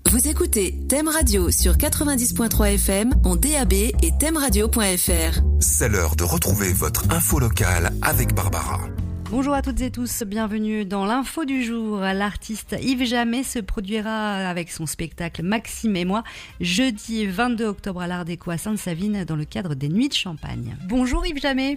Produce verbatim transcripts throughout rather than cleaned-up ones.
Vous écoutez Thème Radio sur quatre-vingt-dix point trois F M en D A B et thème radio point F R. C'est l'heure de retrouver votre info locale avec Barbara. Bonjour à toutes et tous, bienvenue dans l'info du jour. L'artiste Yves Jamais se produira avec son spectacle Maxime et moi jeudi vingt-deux octobre à l'Art Déco à Sainte-Savine dans le cadre des Nuits de Champagne. Bonjour Yves Jamais.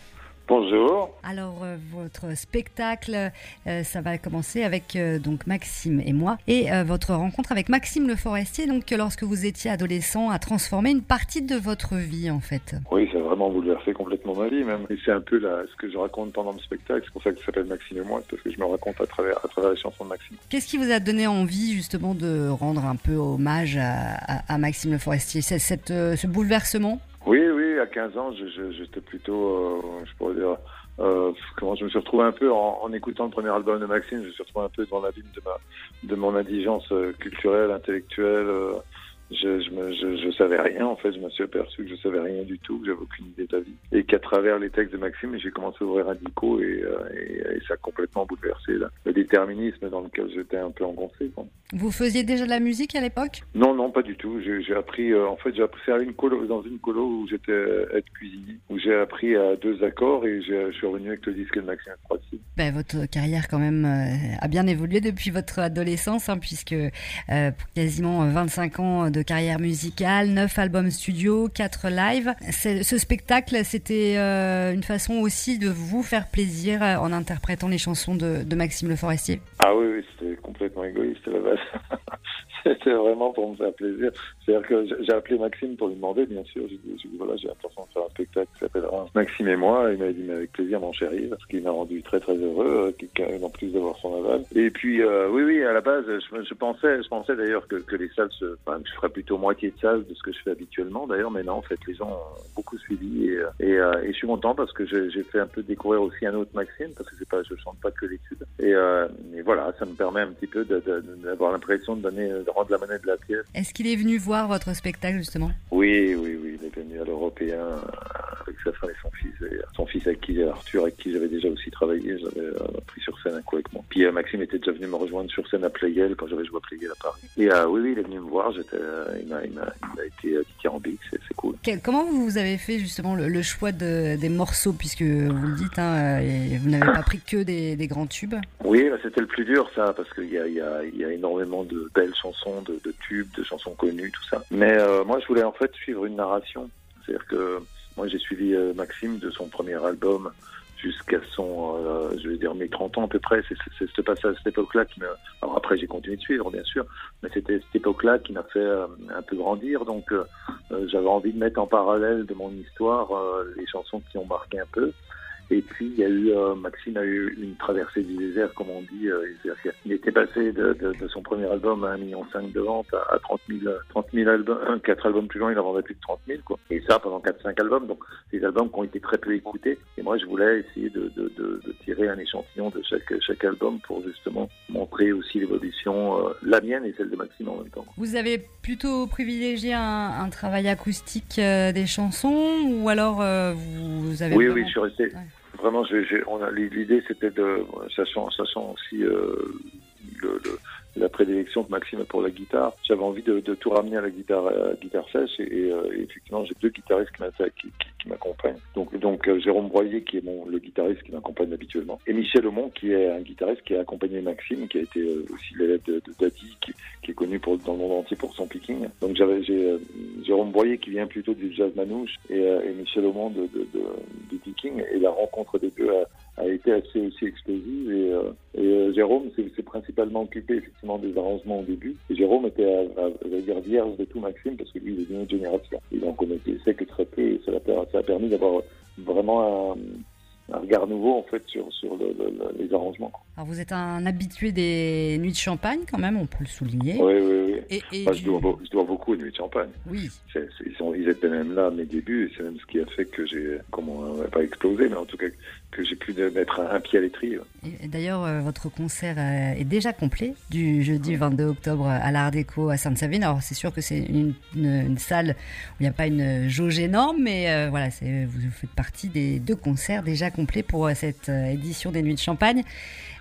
Bonjour. Alors euh, votre spectacle, euh, ça va commencer avec euh, donc Maxime et moi et euh, votre rencontre avec Maxime Le Forestier, donc lorsque vous étiez adolescent, a transformé une partie de votre vie en fait. Oui, ça a vraiment bouleversé complètement ma vie même. Et c'est un peu la, ce que je raconte pendant le spectacle, c'est pour ça que ça s'appelle Maxime et moi, parce que je me raconte à travers, à travers les chansons de Maxime. Qu'est-ce qui vous a donné envie justement de rendre un peu hommage à, à, à Maxime Le Forestier, c'est, cette, euh, ce bouleversement? Oui, oui, à quinze ans, je, je, j'étais plutôt, euh, je pourrais dire, euh, comment je me suis retrouvé un peu en, en écoutant le premier album de Maxime, je me suis retrouvé un peu dans l'abîme de ma, de mon indigence euh, culturelle, intellectuelle. Euh, je, je, me, je, je savais rien en fait, je me suis aperçu que je savais rien du tout, que j'avais aucune idée de la vie, et qu'à travers les textes de Maxime, j'ai commencé à ouvrir un dico et, euh, et, et ça a complètement bouleversé là, le déterminisme dans lequel j'étais un peu engoncé, quoi. Vous faisiez déjà de la musique à l'époque? Non, non, pas du tout. J'ai, j'ai appris, euh, en fait, j'ai appris à une colo, dans une colo où j'étais euh, aide cuisinier, où j'ai appris à deux accords et j'ai, je suis revenu avec le disque de Maxime Le Forestier. Ben, votre carrière quand même euh, a bien évolué depuis votre adolescence, hein, puisque euh, pour quasiment vingt-cinq ans de carrière musicale, neuf albums studio, quatre lives. C'est, ce spectacle, c'était euh, une façon aussi de vous faire plaisir euh, en interprétant les chansons de, de Maxime Le Forestier. Ah oui, oui, c'était complètement égoïste à la base. C'était vraiment pour me faire plaisir. C'est-à-dire que j'ai appelé Maxime pour lui demander, bien sûr. J'ai dit, j'ai dit voilà, j'ai l'impression de faire un spectacle qui s'appellera Maxime et moi. Il m'a dit, mais avec plaisir, mon chéri, parce qu'il m'a rendu très très heureux, euh, en plus d'avoir son aval. Et puis, euh, oui, oui, à la base, je, je pensais, je pensais d'ailleurs que, que les salles, se, enfin, je ferais plutôt moitié de salles de ce que je fais habituellement. D'ailleurs, mais non, en fait, les gens ont beaucoup suivi et, et, euh, et je suis content parce que j'ai, j'ai fait un peu découvrir aussi un autre Maxime, parce que c'est pas, je chante pas que les tubes. Et, euh, et voilà, ça me permet un petit peu de, de, d'avoir l'impression de donner, de rendre la monnaie de la pièce. Est-ce qu'il est venu voir votre spectacle justement? Oui, oui, oui, il est venu à l'Européen avec sa femme et son fils. Et son fils avec qui, Arthur, avec qui j'avais déjà aussi travaillé, j'avais euh, pris sur scène un coup avec moi. Puis euh, Maxime était déjà venu me rejoindre sur scène à Pleyel quand j'avais joué à Pleyel à Paris. Et euh, oui, oui, il est venu me voir, j'étais, euh, il, m'a, il, m'a, il a été dithyrambique, c'est, c'est cool. Quel, comment vous avez fait justement le, le choix de, des morceaux, puisque vous le dites, hein, et vous n'avez pas pris que des, des grands tubes? Oui, bah, c'était le plus dur ça, parce qu'il y a, il y a, il y a énormément de belles chansons, de, de tubes, de chansons connues, tout ça. Mais euh, moi, je voulais en fait suivre une narration. C'est-à-dire que moi, j'ai suivi euh, Maxime de son premier album jusqu'à son, euh, je vais dire, mes trente ans à peu près. C'est, c'est, c'est ce passage, cette époque-là qui m'a... Alors après, j'ai continué de suivre, bien sûr, mais c'était cette époque-là qui m'a fait euh, un peu grandir. Donc, euh, j'avais envie de mettre en parallèle de mon histoire euh, les chansons qui ont marqué un peu. Et puis il y a eu euh, Maxime a eu une traversée du désert, comme on dit. Euh, il était passé de, de, de son premier album à un million cinq de ventes à, à trente mille albums, quatre albums plus loin, il en vendait plus de trente mille, quoi. Et ça pendant quatre cinq albums. Donc des albums qui ont été très peu écoutés. Et moi je voulais essayer de, de, de, de tirer un échantillon de chaque chaque album pour justement montrer aussi l'évolution, euh, la mienne et celle de Maxime en même temps. Vous avez plutôt privilégié un, un travail acoustique euh, des chansons, ou alors euh, vous avez oui vraiment... oui je suis resté. Ouais. Vraiment, j'ai, j'ai, on a, l'idée c'était de, sachant, sachant aussi euh, le, le, la prédilection de Maxime pour la guitare, j'avais envie de, de tout ramener à la guitare, à la guitare sèche, et, et, et effectivement j'ai deux guitaristes qui, qui, qui, qui m'accompagnent. Donc, donc euh, Jérôme Broyer qui est mon, le guitariste qui m'accompagne habituellement, et Michel Aumont qui est un guitariste qui a accompagné Maxime, qui a été euh, aussi l'élève de, de Daddy, qui, qui est connu pour, dans le monde entier pour son picking. Donc j'avais j'ai euh, Jérôme Broyer qui vient plutôt du jazz manouche, et, euh, et Michel Aumont de, de, de, du picking, et la rencontre des deux a, a été assez aussi explosive, et, euh, et euh, Jérôme s'est, s'est principalement occupé effectivement des arrangements au début, et Jérôme était à, à, à dire vierge de tout Maxime, parce que lui il est d'une autre génération, il en connaissait que très peu, et ça a, ça a permis d'avoir vraiment un, un regard nouveau en fait sur, sur le, le, le, les arrangements. Alors vous êtes un habitué des Nuits de Champagne quand même, on peut le souligner. Oui, oui, oui. Et, et Moi, du... je, dois, je dois beaucoup aux Nuits de Champagne. Oui. C'est, c'est, ils, sont, ils étaient même là à mes débuts, et c'est même ce qui a fait que j'ai, comment, pas explosé, mais en tout cas que j'ai pu mettre un, un pied à l'étrier. Et d'ailleurs, euh, votre concert euh, est déjà complet du jeudi vingt-deux octobre à l'Art Déco à Sainte-Savine. Alors c'est sûr que c'est une, une, une salle où il n'y a pas une jauge énorme, mais euh, voilà, c'est, vous faites partie des deux concerts déjà complets pour euh, cette euh, édition des Nuits de Champagne.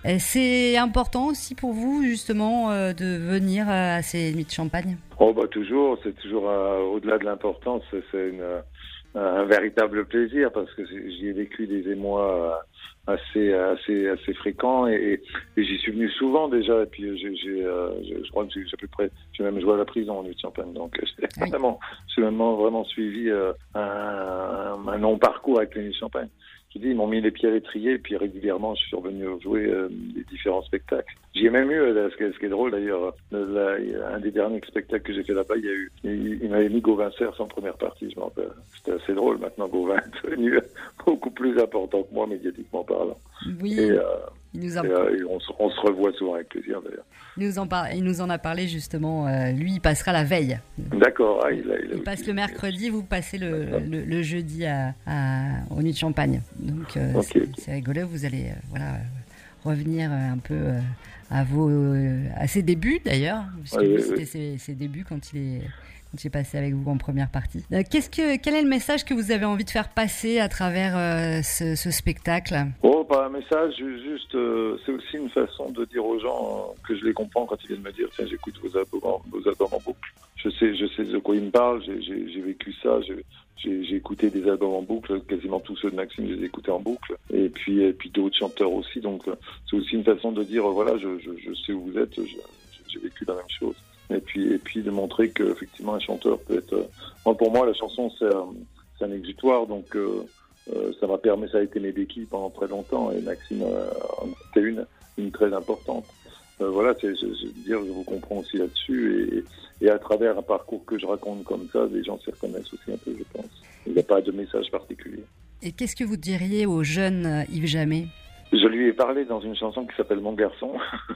C'est important aussi pour vous, justement, euh, de venir à ces nuits de champagne? Oh, bah, toujours. C'est toujours, euh, au-delà de l'importance, c'est, c'est une, un véritable plaisir parce que j'y ai vécu des émois assez, assez, assez fréquents et, et j'y suis venu souvent déjà. Et puis, j'ai, j'ai, euh, je crois que j'ai, j'ai à peu près, j'ai même joué à la prison en nuit de champagne. Donc, j'ai oui. vraiment, j'ai vraiment, vraiment suivi euh, un, un long parcours avec les nuits de champagne. Je dis, ils m'ont mis les pieds à l'étrier et puis régulièrement, je suis revenu jouer euh, des différents spectacles. J'y ai même eu, euh, ce, qui est, ce qui est drôle d'ailleurs, euh, là, un des derniers spectacles que j'ai fait là-bas, il y a eu, il, il m'avait mis Gauvin Cerf en première partie, je m'en rappelle. C'était assez drôle. Maintenant, Gauvin est devenu beaucoup plus important que moi, médiatiquement parlant. Oui. Et, euh, il nous a... et, euh, et on, se, on se revoit souvent avec plaisir d'ailleurs. Il nous en, par... il nous en a parlé justement. Euh, lui, il passera la veille. D'accord. Ah, il, a, il, a il passe aussi le mercredi, vous passez le, le, le jeudi à, à, aux Nuits de Champagne. Donc euh, okay, c'est, okay. c'est rigolo. Vous allez euh, voilà revenir un peu euh, à vos euh, à ses débuts d'ailleurs, puisque oui, c'était oui. ses, ses débuts quand il est. J'ai passé avec vous en première partie. Qu'est-ce que, quel est le message que vous avez envie de faire passer à travers euh, ce, ce spectacle? Oh, pas un message, juste, euh, c'est aussi une façon de dire aux gens euh, que je les comprends quand ils viennent me dire, tiens, j'écoute vos albums, vos albums en boucle. Je sais, je sais de quoi ils me parlent, j'ai, j'ai, j'ai vécu ça, j'ai, j'ai, j'ai écouté des albums en boucle, quasiment tous ceux de Maxime, je les ai écoutés en boucle, et puis, et puis d'autres chanteurs aussi, donc c'est aussi une façon de dire, voilà, je, je, je sais où vous êtes, je, j'ai vécu la même chose. Et puis, et puis de montrer qu'effectivement un chanteur peut être... Euh, moi, pour moi, la chanson, c'est un, c'est un exutoire, donc euh, euh, ça m'a permis, ça a été mes béquilles pendant très longtemps, et Maxime euh, en était une, une très importante. Euh, voilà, c'est, je, je veux dire, je vous comprends aussi là-dessus, et, et à travers un parcours que je raconte comme ça, les gens s'y reconnaissent aussi un peu, je pense. Il n'y a pas de message particulier. Et qu'est-ce que vous diriez au jeune Yves Jammet? Je lui ai parlé dans une chanson qui s'appelle Mon Garçon.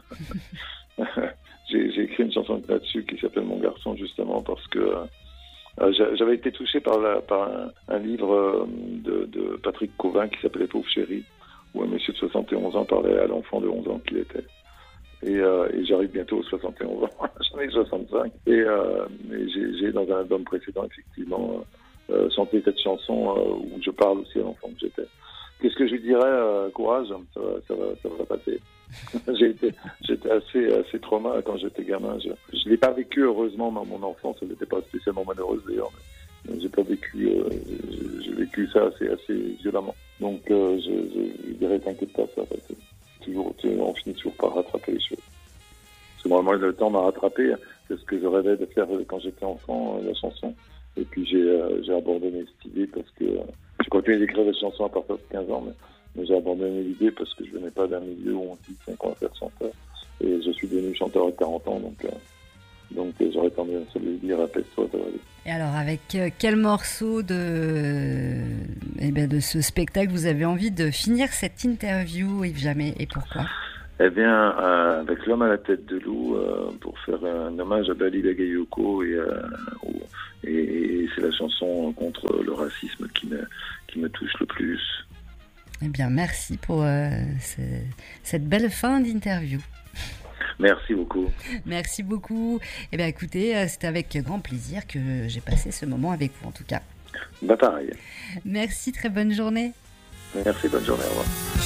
J'ai, j'ai écrit une chanson là-dessus qui s'appelle Mon Garçon, justement, parce que euh, j'avais été touché par, la, par un, un livre euh, de, de Patrick Cauvin qui s'appelait Pauvre chérie, où un monsieur de soixante et onze ans parlait à l'enfant de onze ans qu'il était. Et, euh, et j'arrive bientôt aux soixante et onze ans, j'en ai soixante-cinq. Et, euh, et j'ai, j'ai, dans un album précédent, effectivement, euh, chanté cette chanson euh, où je parle aussi à l'enfant que j'étais. Qu'est-ce que je lui dirais? euh, Courage, ça va, ça va, ça va passer. j'ai été, j'étais assez, assez trauma quand j'étais gamin. Je, je l'ai pas vécu heureusement dans mon enfance. Elle n'était pas spécialement malheureuse d'ailleurs. Mais, mais j'ai pas vécu. Euh, j'ai, j'ai vécu ça assez, assez violemment. Donc, euh, je, je, je dirais t'inquiète pas, ça va passer. Toujours, on finit toujours par rattraper les choses. Parce que moi, le temps m'a rattrapé. C'est ce que je rêvais de faire quand j'étais enfant, la chanson. Et puis j'ai, euh, j'ai abandonné cette idée parce que euh, j'ai continué d'écrire des chansons à partir de quinze ans. Mais, Mais j'ai abandonné l'idée parce que je venais pas d'un milieu où on dit qu'on va faire chanteur. Et je suis devenu chanteur à quarante ans, donc, euh, donc euh, j'aurais tendance à lui dire apaise-toi, ça va aller. Et alors, avec euh, quel morceau de, eh bien, de ce spectacle vous avez envie de finir cette interview, Yves Jammet, et pourquoi? Eh bien, euh, avec L'homme à la tête de loup, euh, pour faire un hommage à Bali Bagayoko, et, euh, et, et c'est la chanson contre le racisme qui me, qui me touche le plus. Eh bien, merci pour euh, ce, cette belle fin d'interview. Merci beaucoup. Merci beaucoup. Eh bien, écoutez, c'était avec grand plaisir que j'ai passé ce moment avec vous, en tout cas. Bah, pareil. Merci, très bonne journée. Merci, bonne journée, au revoir.